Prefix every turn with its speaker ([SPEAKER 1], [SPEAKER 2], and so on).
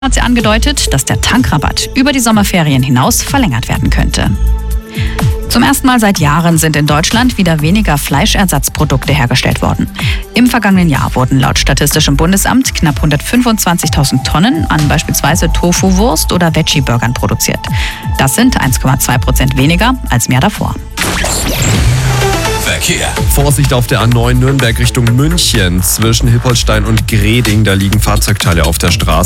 [SPEAKER 1] Hat sie angedeutet, dass der Tankrabatt über die Sommerferien hinaus verlängert werden könnte. Zum ersten Mal seit Jahren sind in Deutschland wieder weniger Fleischersatzprodukte hergestellt worden. Im vergangenen Jahr wurden laut Statistischem Bundesamt knapp 125.000 Tonnen an beispielsweise Tofu-Wurst oder Veggie-Burgern produziert. Das sind 1,2% weniger als im Jahr davor.
[SPEAKER 2] Verkehr.
[SPEAKER 3] Vorsicht auf der A9 Nürnberg Richtung München. Zwischen Hippolstein und Greding, da liegen Fahrzeugteile auf der Straße.